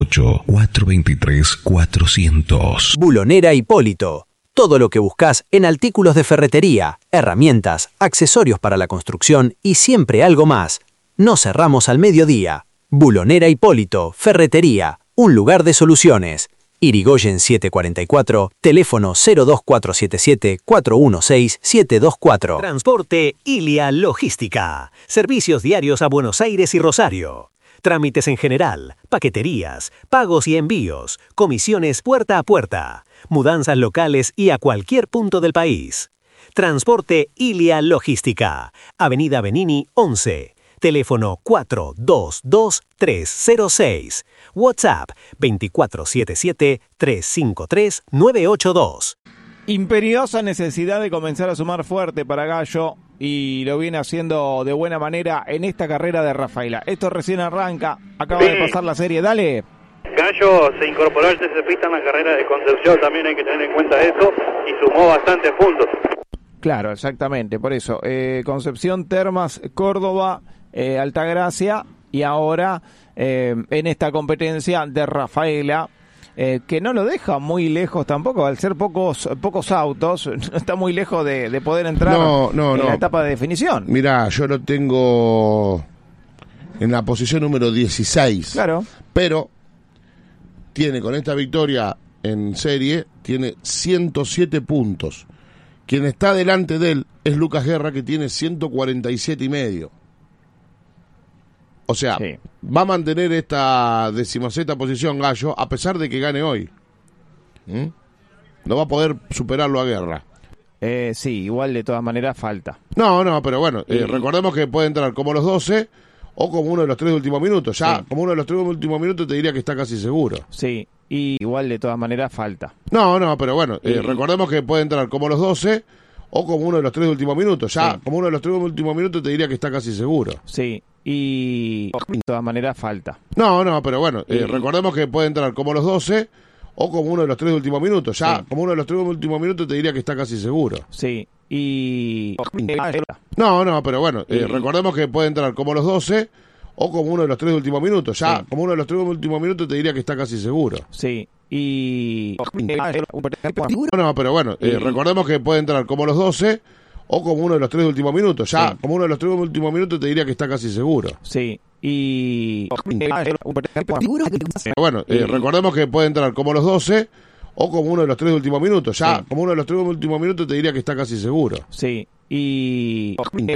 308-423-400. Bulonera Hipólito. Todo lo que buscas en artículos de ferretería, herramientas, accesorios para la construcción y siempre algo más. No cerramos al mediodía. Bulonera Hipólito, Ferretería, un lugar de soluciones. Irigoyen 744, teléfono 02477-416-724. Transporte Ilia Logística. Servicios diarios a Buenos Aires y Rosario. Trámites en general, paqueterías, pagos y envíos, comisiones puerta a puerta, mudanzas locales y a cualquier punto del país. Transporte Ilia Logística. Avenida Benini 11. Teléfono 422-306. WhatsApp 2477-353-982. Imperiosa necesidad de comenzar a sumar fuerte para Gallo y lo viene haciendo de buena manera en esta carrera de Rafaela. Esto recién arranca, acaba de pasar la serie, dale. Gallo se incorporó al TC Pista en la carrera de Concepción, también hay que tener en cuenta eso, y sumó bastantes puntos. Claro, exactamente, por eso. Concepción, Termas, Córdoba, Altagracia y ahora en esta competencia de Rafaela, que no lo deja muy lejos tampoco, al ser pocos autos, no está muy lejos de poder entrar en la etapa de definición. Mirá, yo lo tengo en la posición número 16. Claro. Pero tiene con esta victoria en serie, tiene 107 puntos. Quien está delante de él es Lucas Guerra, que tiene 147 y medio. O sea, sí, va a mantener esta 16ª posición Gallo, a pesar de que gane hoy. No va a poder superarlo a Guerra. Sí, igual de todas maneras falta. No, pero bueno, recordemos que puede entrar como los 12 o como uno de los 3 últimos minutos. Ya, sí, como uno de los 3 últimos minutos te diría que está casi seguro. Sí, y igual de todas maneras falta. No, pero bueno, recordemos que puede entrar como los 12 o como uno de los 3 últimos minutos. Ya, sí, como uno de los 3 últimos minutos te diría que está casi seguro. Sí, y de todas maneras falta. No, pero bueno, recordemos que puede entrar como los 12 o como uno de los 3 últimos minutos. Ya, sí, como uno de los 3 últimos minutos te diría que está casi seguro. Sí, y no, pero bueno, recordemos que puede entrar como los 12 o como uno de los 3 últimos minutos. Ya, sí, como uno de los 3 últimos minutos te diría que está casi seguro. Sí, y no, pero bueno, recordemos que puede entrar como los 12 o como uno de los 3 últimos minutos. Ya, sí, como uno de los 3 últimos minutos te diría que está casi seguro. Sí, y bueno, recordemos que puede entrar como los 12 o como uno de los 3 últimos minutos. Ya, sí, como uno de los 3 últimos minutos te diría que está casi seguro. Sí, y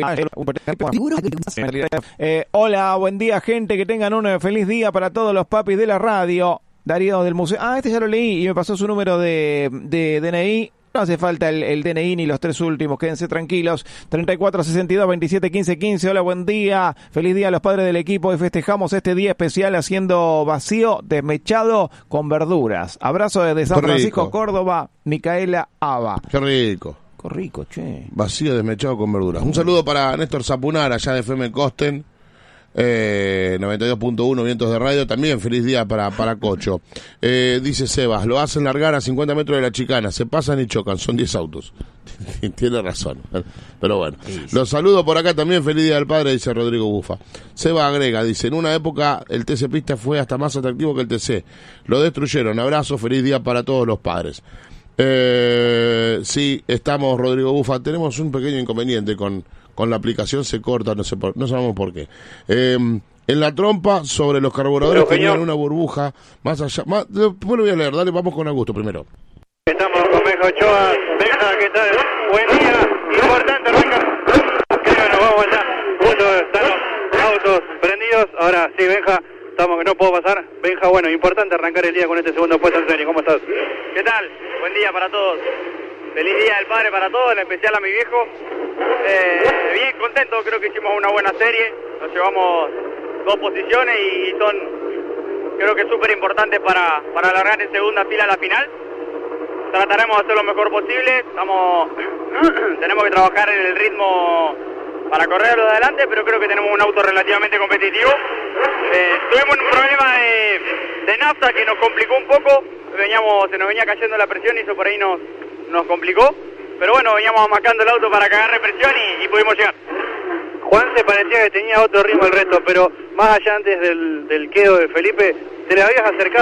hola, buen día, gente, que tengan un feliz día para todos los papis de la radio. Darío del museo. Este ya lo leí y me pasó su número de DNI. No hace falta el DNI ni los 3 últimos, quédense tranquilos. 3462-271515. Hola, buen día. Feliz día a los padres del equipo y festejamos este día especial haciendo vacío desmechado con verduras. Abrazo desde San Francisco, Córdoba, Micaela Aba. Qué rico. Qué rico, che. Vacío desmechado con verduras. Un saludo para Néstor Zapunar, allá de FM Costen. 92.1 vientos de radio. También feliz día para Cocho. Dice Sebas, lo hacen largar a 50 metros de la chicana, se pasan y chocan, son 10 autos. Tiene razón, pero bueno, sí. Los saludo por acá también. Feliz día del padre, dice Rodrigo Bufa. Seba agrega, dice, en una época el TC Pista fue hasta más atractivo que el TC, lo destruyeron. Abrazo, feliz día para todos los padres. Sí, estamos, Rodrigo Bufa, tenemos un pequeño inconveniente con la aplicación, se corta, no sabemos por qué. En la trompa, sobre los carburadores tenían una burbuja más allá. Después lo voy a leer, dale, vamos con Augusto primero. Estamos con Benja Ochoa. Benja, ¿qué tal? Buen día, importante, Benja. Creo que nos vamos allá. Justo están los autos prendidos. Ahora sí, Benja, estamos que no puedo pasar. Benja, bueno, importante arrancar el día con este segundo puesto en serie. ¿Cómo estás? ¿Qué tal? Buen día para todos. Feliz día del padre para todos, en especial a mi viejo. Bien contento, creo que hicimos una buena serie. Nos llevamos 2 posiciones y son, creo que súper importantes para alargar en segunda fila a la final. Trataremos de hacer lo mejor posible. Tenemos que trabajar en el ritmo para correrlo de adelante, pero creo que tenemos un auto relativamente competitivo. Tuvimos un problema de nafta que nos complicó un poco. Se nos venía cayendo la presión y eso por ahí nos complicó, pero bueno, veníamos amacando el auto para que agarre presión y pudimos llegar. Juan se parecía que tenía otro ritmo el resto, pero más allá antes del quedo de Felipe, ¿te le habías acercado